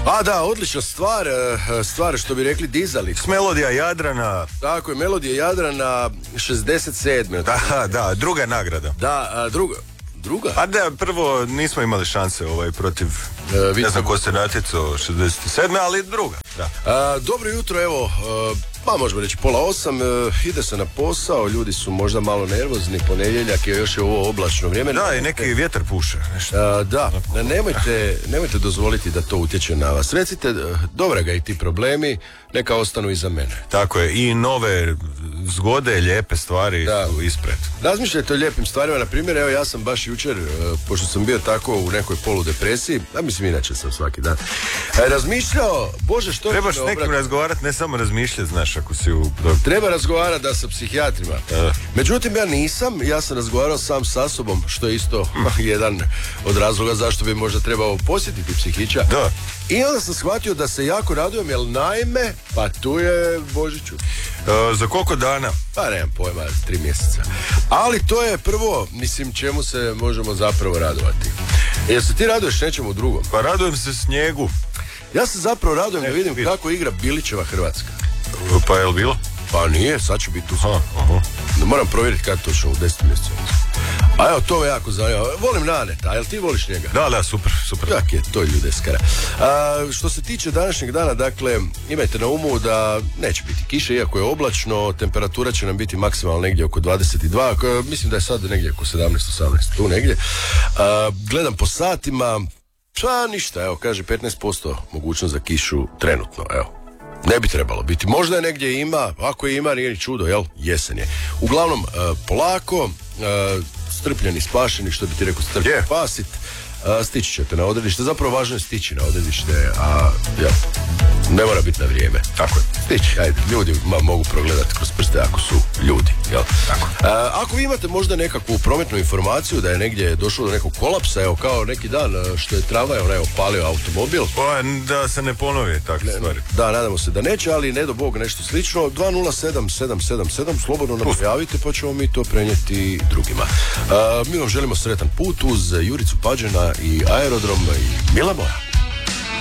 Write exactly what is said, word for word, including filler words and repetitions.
A da, odlična stvar, stvar što bi rekli dizali. S Melodija Jadrana. Tako je, Melodija Jadrana šezdeset sedme. Da, da, druga nagrada. Da, a, druga. Druga? A da, prvo nismo imali šanse ovaj, protiv, e, ne znam ko se natjecao, šezdeset sedme, ali druga. Da. A, dobro jutro, evo, a, pa možemo reći pola osam, e, ide se na posao, ljudi su možda malo nervozni, ponedjeljak je još je ovo oblačno vrijeme. Da, i neki vjetar puše. A, da, nemojte, nemojte dozvoliti da to utječe na vas. Recite, dobra ga i ti problemi, neka ostanu iza mene. Tako je, i nove zgode, lijepe stvari da. Su ispred. Razmišljajte o lijepim stvarima, na primjer, evo ja sam baš jučer, pošto sam bio tako u nekoj poludepresiji, a mislim inače sam svaki dan, razmišljao, bože što... Trebaš s nekim razgovarati, ne samo razmišljati, znaš, ako si u... Treba razgovarati da sa psihijatrima. Da. Međutim, ja nisam, ja sam razgovarao sam sa sobom, što je isto jedan od razloga zašto bi možda trebao posjetiti psihiča. Da. I onda sam shvatio da se jako radujem, jer naime, pa tu je Božiću. E, za koliko dana? Pa nemam pojma, tri mjeseca. Ali to je prvo, mislim, čemu se možemo zapravo radovati. Jel se ti raduješ nečemu drugom? Pa radujem se snijegu. Ja se zapravo radujem da vidim vidim kako igra Bilićeva Hrvatska. Pa je li bilo? Pa nije, sad ću biti tu. Aha, aha. Moram provjeriti kada točno u deset mjeseca. A evo, to me jako zanima. Volim Naneta, a jel ti voliš njega? Da, da, super, super. Tak je, to je ljudeskara. A, što se tiče današnjeg dana, dakle, imajte na umu da neće biti kiše, iako je oblačno, temperatura će nam biti maksimalno negdje oko dvadeset dva, mislim da je sad negdje oko sedamnaest osamnaest, tu negdje. A, gledam po satima, pa ništa, evo, kaže petnaest posto mogućnost za kišu trenutno, evo. Ne bi trebalo biti. Možda je negdje ima, ako je ima, nije ni čudo, jel? Jesen je. Uglavnom, uh, polako, uh, strpljeni, spašeni, što bi ti rekao, strpljeni, yeah. Pasit, uh, stići ćete na odredište. Zapravo važno je stići na odredište, a ja, ne mora biti na vrijeme. Tako je. Stići, ajde, ljudi ma, mogu progledati kroz prste ako su ljudi, jel? Tako. Uh, ako vi imate možda nekakvu prometnu informaciju da je negdje došlo do nekog kolapsa, evo, kao neki dan što je tramvaj, onaj opalio automobil. Pa, da se ne ponovi takve stvari. Da, nadamo se da neće, ali ne do Bog nešto slično. dva nula sedam sedam sedam sedam, slobodno nam javite pa ćemo mi to prenijeti drugima. Uh, mi vam želimo sretan put uz Juricu Pađena i Aerodrom i Mila moja.